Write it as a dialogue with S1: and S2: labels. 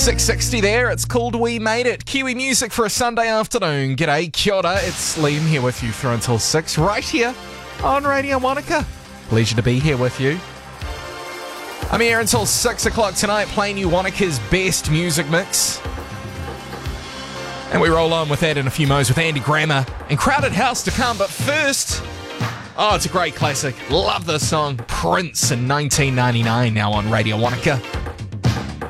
S1: 6:60 there. It's called We Made It. Kiwi music for a Sunday afternoon. G'day, kia ora. It's Liam here with you through until 6, right here on Radio Wanaka. Pleasure to be here with you. I'm here until 6 o'clock tonight playing you Wanaka's best music mix. And we roll on with that in a few moments with Andy Grammer and Crowded House to come. But first, it's a great classic. Love this song. Prince in 1999 now on Radio Wanaka.